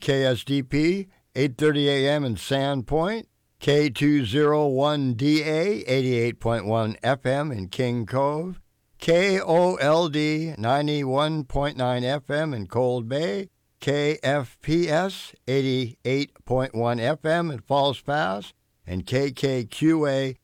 KSDP, 8:30 a.m. in Sandpoint, K201DA, 88.1 FM in King Cove, KOLD, 91.9 FM in Cold Bay, KFPS, 88.1 FM in Falls Pass, and KKQA,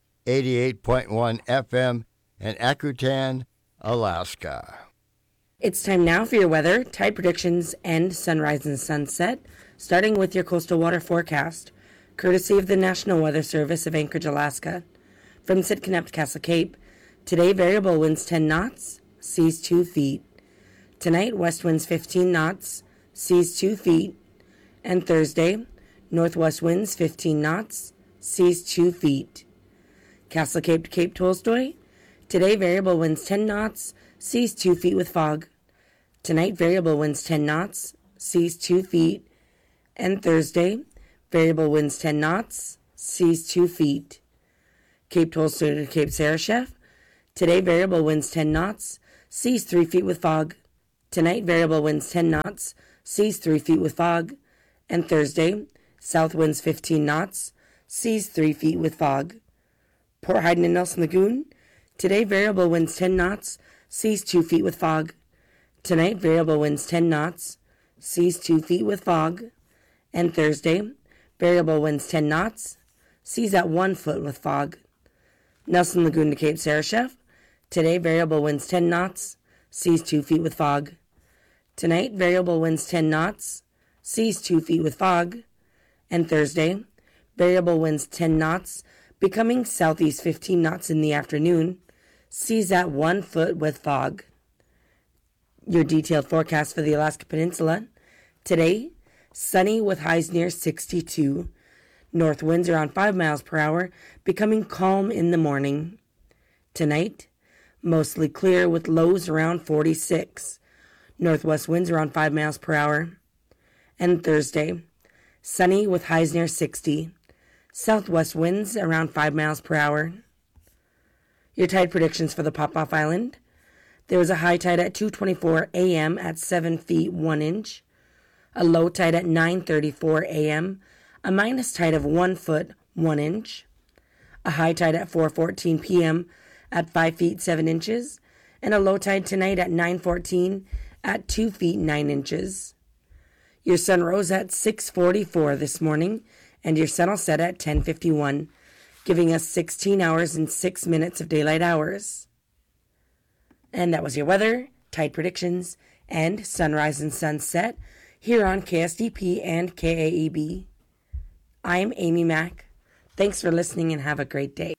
88.1 FM in Akutan, Alaska. It's time now for your weather, tide predictions, and sunrise and sunset, starting with your coastal water forecast, courtesy of the National Weather Service of Anchorage, Alaska. From Sitka to Castle Cape, today variable winds 10 knots, seas 2 feet. Tonight, west winds 15 knots, seas 2 feet. And Thursday, northwest winds 15 knots, seas 2 feet. Castle Cape to Cape Tolstoy, today variable winds 10 knots, seas 2 feet with fog. Tonight, variable winds 10 knots, seas 2 feet. And Thursday, variable winds 10 knots, seas 2 feet. Cape Tolstoy to Cape Sarashef, today variable winds 10 knots, seas 3 feet with fog. Tonight, variable winds 10 knots, seas 3 feet with fog. And Thursday, south winds 15 knots, seas 3 feet with fog. Port Hayden and Nelson Lagoon, today variable winds 10 knots, seas 2 feet with fog. Tonight, variable winds 10 knots, seas 2 feet with fog. And Thursday, variable winds 10 knots, seas at 1 foot with fog. Nelson Lagoon to Cape Sarashef, today variable winds 10 knots, seas 2 feet with fog. Tonight, variable winds 10 knots, seas 2 feet with fog. And Thursday, variable winds 10 knots, becoming southeast 15 knots in the afternoon, seas at 1 foot with fog. Your detailed forecast for the Alaska Peninsula. Today, sunny with highs near 62. North winds around 5 miles per hour, becoming calm in the morning. Tonight, mostly clear with lows around 46. Northwest winds around 5 miles per hour. And Thursday, sunny with highs near 60. Southwest winds around 5 miles per hour. Your tide predictions for the Pop-Off Island. There was a high tide at 2:24 a.m. at 7 feet 1 inch. A low tide at 9:34 a.m. A minus tide of 1 foot 1 inch. A high tide at 4:14 p.m. at 5 feet 7 inches. And a low tide tonight at 9:14 at 2 feet 9 inches. Your sun rose at 6:44 this morning, and your sun will set at 10:51, giving us 16 hours and 6 minutes of daylight hours. And that was your weather, tide predictions, and sunrise and sunset here on KSDP and KAEB. I'm Amy Mack. Thanks for listening and have a great day.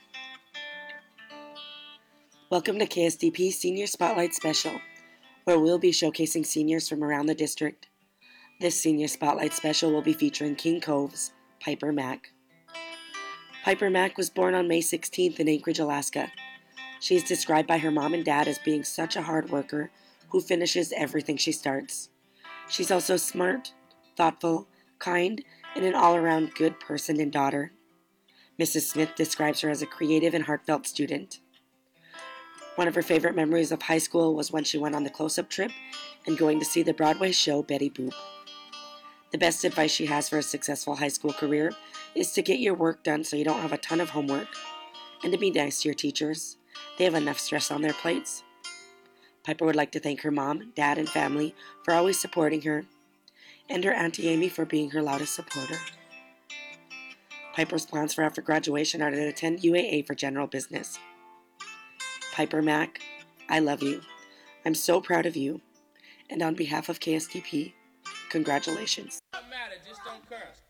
Welcome to KSDP Senior Spotlight Special, where we'll be showcasing seniors from around the district. This Senior Spotlight Special will be featuring King Cove's Piper Mack. Piper Mack was born on May 16th in Anchorage, Alaska. She is described by her mom and dad as being such a hard worker who finishes everything she starts. She's also smart, thoughtful, kind, and an all-around good person and daughter. Mrs. Smith describes her as a creative and heartfelt student. One of her favorite memories of high school was when she went on the close-up trip and going to see the Broadway show Betty Boop. The best advice she has for a successful high school career is to get your work done so you don't have a ton of homework, and to be nice to your teachers. They have enough stress on their plates. Piper would like to thank her mom, dad, and family for always supporting her, and her Auntie Amy for being her loudest supporter. Piper's plans for after graduation are to attend UAA for general business. Piper Mack, I love you. I'm so proud of you. And on behalf of KSTP, congratulations. Doesn't matter, just don't curse.